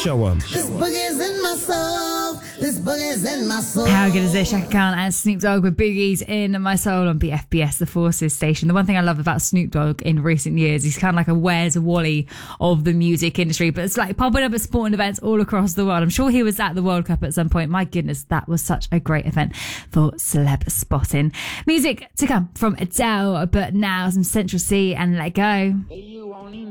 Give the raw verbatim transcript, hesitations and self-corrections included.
Show 'em. This boogie's in my soul. This boogie's in my soul. How good is this? Shaka Khan and Snoop Dogg with Boogies in My Soul on B F B S, the Forces station. The one thing I love about Snoop Dogg in recent years, he's kind of like a Where's Wally of the music industry, but it's like popping up at sporting events all across the world. I'm sure he was at the World Cup at some point. My goodness, that was such a great event for celeb spotting. Music to come from Adele, but now some Central C and Let Go. You only